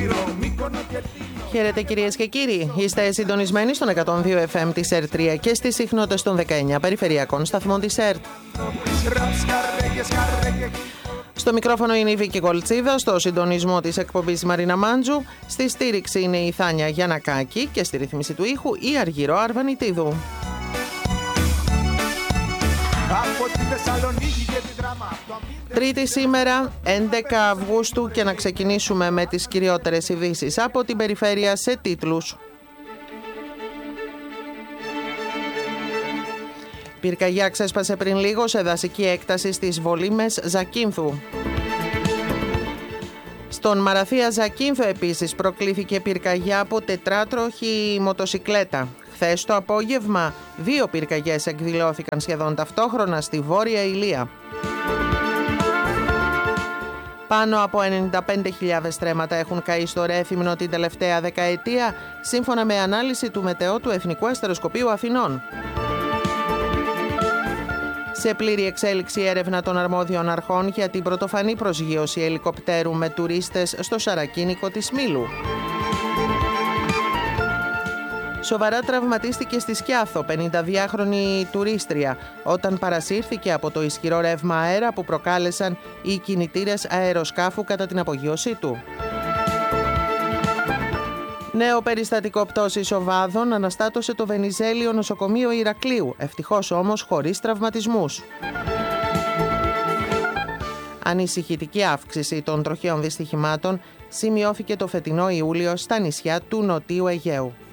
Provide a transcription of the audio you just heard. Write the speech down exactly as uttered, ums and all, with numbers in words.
Χαίρετε κυρίες και κύριοι, είστε συντονισμένοι στον εκατόν δύο εφ εμ της ΕΡΤ τρία και στις συχνότητες των δεκαεννιά περιφερειακών σταθμών της ΕΡΤ. Στο μικρόφωνο είναι η Βίκη Κολτσίδα, στο συντονισμό της εκπομπής Μαρίνα Μάντζου, στη στήριξη είναι η Θάνια Γιαννακάκη και στη ρύθμιση του ήχου η Αργυρό Αρβανιτίδου. Τρίτη σήμερα, έντεκα Αυγούστου, και να ξεκινήσουμε με τις κυριότερες ειδήσεις από την περιφέρεια σε τίτλους. Πυρκαγιά ξέσπασε πριν λίγο σε δασική έκταση στις Βολήμες Ζακίνθου. Στον Μαραθία Ζακίνθου επίσης προκλήθηκε πυρκαγιά από τετράτροχη μοτοσικλέτα. Χθες το απόγευμα δύο πυρκαγιές εκδηλώθηκαν σχεδόν ταυτόχρονα στη Βόρεια Ηλία. Πάνω από ενενήντα πέντε χιλιάδες στρέμματα έχουν καεί στο Ρέθυμνο την τελευταία δεκαετία, σύμφωνα με ανάλυση του ΜΕΤΕΟ του Εθνικού Αστεροσκοπείου Αθηνών. Σε πλήρη εξέλιξη έρευνα των αρμόδιων αρχών για την πρωτοφανή προσγείωση ελικοπτέρου με τουρίστες στο Σαρακίνικο της Μήλου. Σοβαρά τραυματίστηκε στη Σκιάθο πενηνταδυάχρονη τουρίστρια όταν παρασύρθηκε από το ισχυρό ρεύμα αέρα που προκάλεσαν οι κινητήρες αεροσκάφου κατά την απογείωσή του. Νέο περιστατικό πτώσης οβάδων αναστάτωσε το Βενιζέλιο νοσοκομείο Ηρακλείου, ευτυχώς όμως χωρίς τραυματισμούς. Ανησυχητική αύξηση των τροχαίων δυστυχημάτων σημειώθηκε το φετινό Ιούλιο στα νησιά του Νοτίου Αιγαίου.